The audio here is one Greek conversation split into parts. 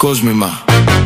κόσμημα.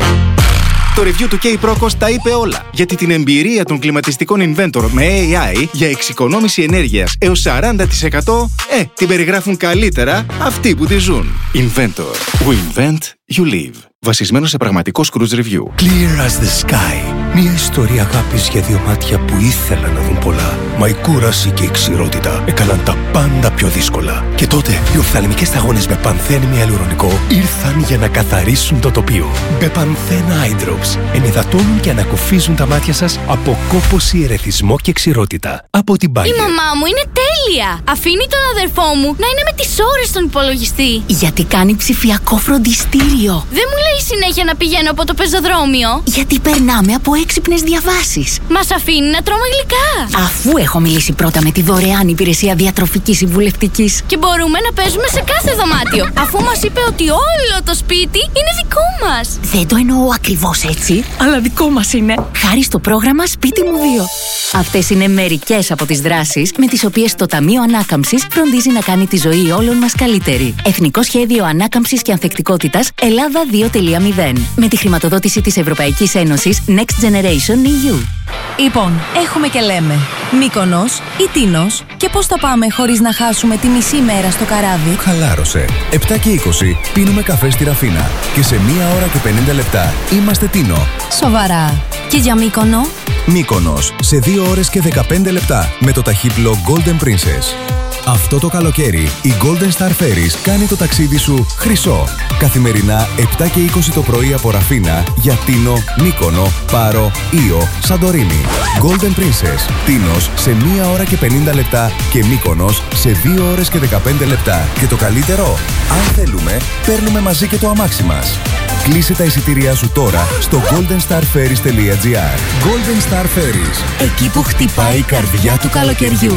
Το review του K-Procos τα είπε όλα, γιατί την εμπειρία των κλιματιστικών Inventor με AI για εξοικονόμηση ενέργειας έως 40% την περιγράφουν καλύτερα αυτοί που τη ζουν. Inventor. We invent, you live. Βασισμένο σε πραγματικό Scrooge Review. Clear as the sky. Μια ιστορία αγάπης για δύο μάτια που ήθελαν να δουν πολλά. Μα η κούραση και η ξηρότητα έκαναν τα πάντα πιο δύσκολα. Και τότε οι οφθαλμικές σταγόνες με πανθένη ιαλουρονικό ήρθαν για να καθαρίσουν το τοπίο. Μπεπανθέν Eye Drops ενυδατώνουν και ανακουφίζουν τα μάτια σας από κόπωση, ερεθισμό και ξηρότητα. Από την Bayer. Η μαμά μου είναι τέλεια! Αφήνει τον αδερφό μου να είναι με τις ώρες στον υπολογιστή. Γιατί κάνει ψηφιακό φροντιστήριο. Δεν μου λέει συνέχεια να πηγαίνω από το πεζοδρόμιο. Γιατί περνάμε από έξυπνες διαβάσεις. Μας αφήνει να τρώμε γλυκά. Αφού έχω μιλήσει πρώτα με τη δωρεάν υπηρεσία διατροφικής συμβουλευτικής. Και μπορούμε να παίζουμε σε κάθε δωμάτιο. Αφού μας είπε ότι όλο το σπίτι είναι δικό μας. Δεν το εννοώ ακριβώς έτσι, αλλά δικό μας είναι. Χάρη στο πρόγραμμα Σπίτι μου 2. Αυτές είναι μερικές από τις δράσεις με τις οποίες το Ταμείο Ανάκαμψης φροντίζει να κάνει τη ζωή όλων μας καλύτερη. Εθνικό Σχέδιο Ανάκαμψης και Ανθεκτικότητας Ελλάδα 2.0. Με τη χρηματοδότηση της Ευρωπαϊκής Ένωσης Next Generation EU. Λοιπόν, έχουμε και λέμε Μύκονος ή Τίνος. Και πώς θα πάμε χωρίς να χάσουμε τη μισή μέρα στο καράβι? Χαλάρωσε. 7 και 20 πίνουμε καφέ στη Ραφίνα. Και σε 1 ώρα και 50 λεπτά είμαστε Τίνο. Σοβαρά. Και για Μύκονο? Μύκονος σε 2 ώρες και 15 λεπτά με το ταχύπλο Golden Princess. Αυτό το καλοκαίρι η Golden Star Ferries κάνει το ταξίδι σου χρυσό. Καθημερινά 7 και 20 το πρωί από Ραφίνα για Τίνο, Μύκονο, Πάρο, Ήο, Σαντορίνη. Golden Princess, Τίνος σε 1 ώρα και 50 λεπτά και Μύκονος σε 2 ώρες και 15 λεπτά. Και το καλύτερο, αν θέλουμε, παίρνουμε μαζί και το αμάξι μας. Κλείσε τα εισιτήριά σου τώρα στο goldenstarferries.gr. Golden Star Ferries. Εκεί που χτυπάει η καρδιά του καλοκαιριού.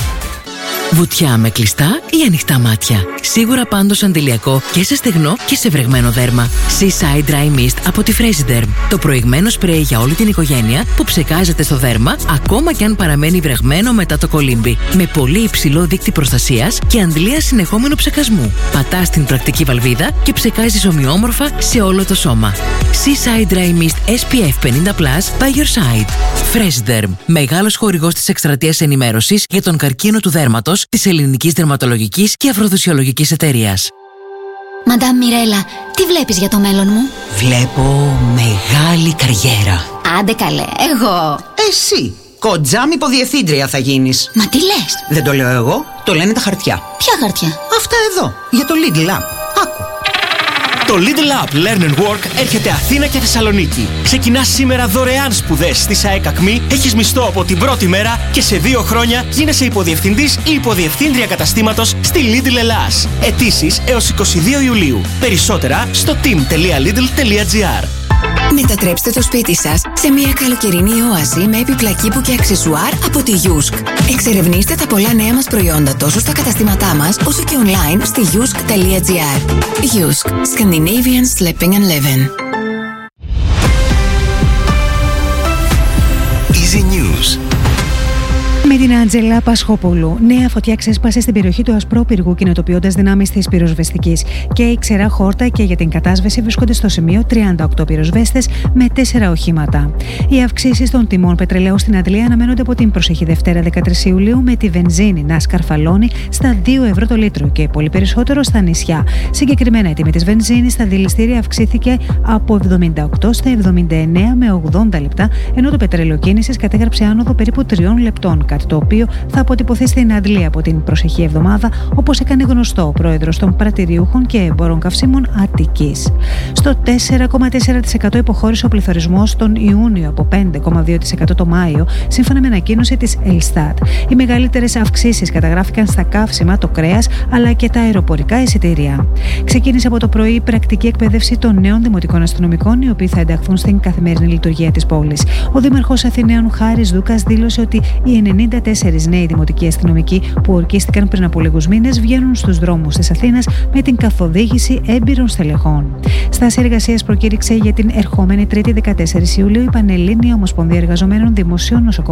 Βουτιά με κλειστά ή ανοιχτά μάτια. Σίγουρα πάντως αντιλιακό και σε στεγνό και σε βρεγμένο δέρμα. Seaside Dry Mist από τη Fresiderm. Το προηγμένο σπρέι για όλη την οικογένεια που ψεκάζεται στο δέρμα ακόμα και αν παραμένει βρεγμένο μετά το κολύμπι. Με πολύ υψηλό δείκτη προστασίας και αντλία συνεχόμενου ψεκασμού. Πατάς την πρακτική βαλβίδα και ψεκάζεις ομοιόμορφα σε όλο το σώμα. Seaside Dry Mist SPF 50+ by your side. Fresiderm. Μεγάλος χορηγός της εκστρατείας ενημέρωσης για τον καρκίνο του δέρματος της Ελληνικής Δερματολογικής και Αφροδισιολογικής Εταιρείας. Μαντάμ Μιρέλα, τι βλέπεις για το μέλλον μου? Βλέπω μεγάλη καριέρα. Άντε καλέ, εγώ. Εσύ, κοντζάμ υποδιευθύντρια θα γίνεις. Μα τι λες? Δεν το λέω εγώ, το λένε τα χαρτιά. Ποια χαρτιά? Αυτά εδώ, για το Lidl App. Άκου. Το Lidl App Learn and Work έρχεται Αθήνα και Θεσσαλονίκη. Ξεκινάς σήμερα δωρεάν σπουδές στη ΣΑΕΚ ΑΚΜΗ, έχεις μισθό από την πρώτη μέρα και σε 2 χρόνια γίνεσαι υποδιευθυντής ή υποδιευθύντρια καταστήματος στη Lidl Ελλάς. Αιτήσεις έως 22 Ιουλίου. Περισσότερα στο team.lidl.gr. Μετατρέψτε το σπίτι σας σε μια καλοκαιρινή όαση με έπιπλα κήπου και αξεσουάρ από τη Yusk. Εξερευνήστε τα πολλά νέα μας προϊόντα τόσο στα καταστήματά μας όσο και online στη yusk.gr. Yusk. Scandinavian Sleeping and Living. Easy News. Με την Άντζελα Πασχόπουλου. Νέα φωτιά ξέσπασε στην περιοχή του Ασπρόπυργου, κινητοποιώντας δυνάμεις της πυροσβεστικής. Και η ξερά χόρτα και για την κατάσβεση βρίσκονται στο σημείο 38 πυροσβέστες με 4 οχήματα. Οι αυξήσεις των τιμών πετρελαίου στην Αντλία αναμένονται από την προσεχή Δευτέρα 13 Ιουλίου, με τη βενζίνη να σκαρφαλώνει στα 2 ευρώ το λίτρο και πολύ περισσότερο στα νησιά. Συγκεκριμένα, η τιμή της βενζίνης στα δηληστήρια αυξήθηκε από 78 στα 79 με 80 λεπτά, ενώ το πετρέλαιο κίνησης κατέγραψε άνοδο περίπου 3 λεπτών. Κάτι το οποίο θα αποτυπωθεί στην Αντλία από την προσεχή εβδομάδα, όπως έκανε γνωστό ο πρόεδρος των πρατηριούχων και εμπόρων καυσίμων Αττικής. Στο 4,4% υποχώρησε ο πληθωρισμός τον Ιούνιο από 5,2% το Μάιο, σύμφωνα με ανακοίνωση της Ελστάτ. Οι μεγαλύτερες αυξήσεις καταγράφηκαν στα καύσιμα, το κρέας αλλά και τα αεροπορικά εισιτήρια. Ξεκίνησε από το πρωί η πρακτική εκπαίδευση των νέων δημοτικών αστυνομικών, οι οποίοι θα ενταχθούν στην καθημερινή λειτουργία της πόλης. Ο Δήμαρχος Αθηναίων Χάρης Δούκας δήλωσε ότι οι 94 νέοι δημοτικοί αστυνομικοί που ορκίστηκαν πριν από λίγους μήνες βγαίνουν στους δρόμους της Αθήνας με την καθοδήγηση έμπειρων στελεχών. Στάση εργασίας προκήρυξε για την ερχόμενη Τρίτη 14 Ιουλίου η Πανελλήνια Ομοσπονδία Εργαζομένων Δημοσίων Νοσοκομείων